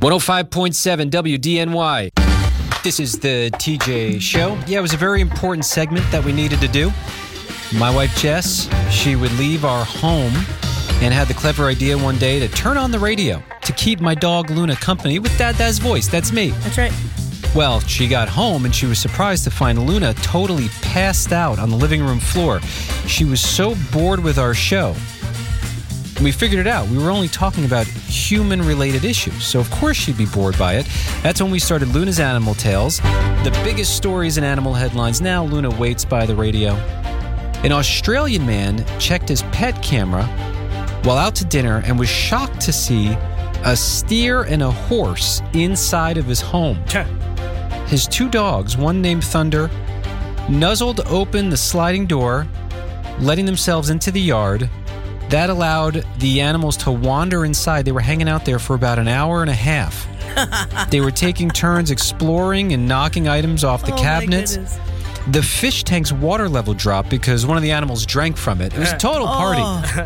105.7 WDNY. This is the TJ Show. Yeah, it was a very important segment that we needed to do. My wife, Jess, she would leave our home and had the clever idea one day to turn on the radio to keep my dog Luna company with Dad's voice. That's me. That's right. Well, she got home and she was surprised to find Luna totally passed out on the living room floor. She was so bored with our show. We figured it out. We were only talking about human-related issues, so of course she'd be bored by it. That's when we started Luna's Animal Tales. The biggest stories in animal headlines. Now Luna waits by the radio. An Australian man checked his pet camera while out to dinner and was shocked to see a steer and a horse inside of his home. His two dogs, one named Thunder, nuzzled open the sliding door, letting themselves into the yard. That allowed the animals to wander inside. They were hanging out there for about an hour and a half. They were taking turns exploring and knocking items off the cabinets. The fish tank's water level dropped because one of the animals drank from it. It was a total party.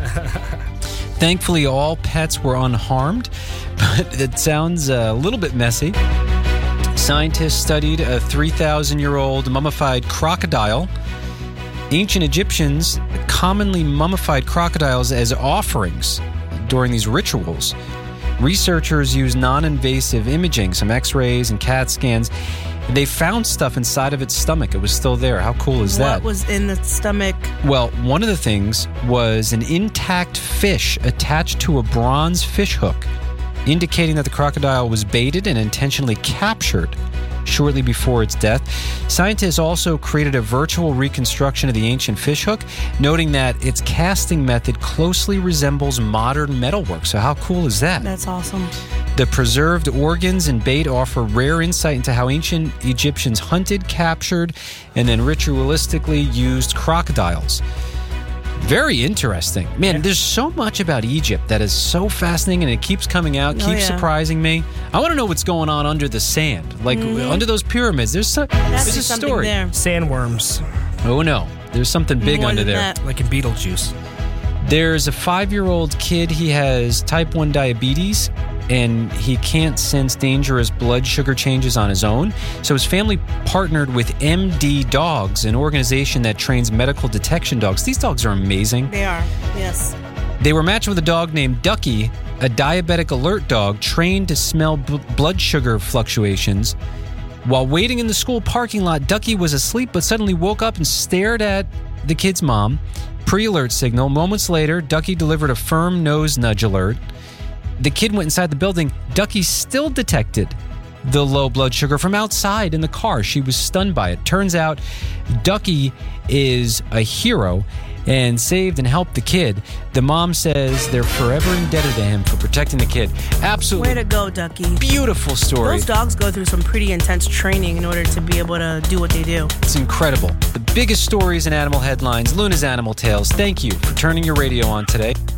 Thankfully, all pets were unharmed, but it sounds a little bit messy. Scientists studied a 3,000-year-old mummified crocodile. Ancient Egyptians commonly mummified crocodiles as offerings during these rituals. Researchers used non-invasive imaging, some x-rays and CAT scans. They found stuff inside of its stomach. It was still there. How cool is that? What was in the stomach? Well, one of the things was an intact fish attached to a bronze fish hook, indicating that the crocodile was baited and intentionally captured shortly before its death. Scientists also created a virtual reconstruction of the ancient fish hook, noting that its casting method closely resembles modern metalwork. So how cool is that? That's awesome. The preserved organs and bait offer rare insight into how ancient Egyptians hunted, captured, and then ritualistically used crocodiles. Very interesting. Man, There's so much about Egypt that is so fascinating, and it keeps coming out, keeps surprising me. I want to know what's going on under the sand. Like, under those pyramids, there's a story. There. Sandworms. Oh, no. There's something big More under than there. that. Like in Beetlejuice. There's a 5-year-old kid. He has type 1 diabetes, and he can't sense dangerous blood sugar changes on his own. So his family partnered with MD Dogs, an organization that trains medical detection dogs. These dogs are amazing. They are, yes. They were matched with a dog named Ducky, a diabetic alert dog trained to smell blood sugar fluctuations. While waiting in the school parking lot, Ducky was asleep but suddenly woke up and stared at the kid's mom. Pre-alert signal. Moments later, Ducky delivered a firm nose nudge alert. The kid went inside the building. Ducky still detected the low blood sugar from outside in the car. She was stunned by it. Turns out Ducky is a hero and saved and helped the kid. The mom says they're forever indebted to him for protecting the kid. Absolutely. Way to go, Ducky. Beautiful story. Those dogs go through some pretty intense training in order to be able to do what they do. It's incredible. The biggest stories in animal headlines, Luna's Animal Tales. Thank you for turning your radio on today.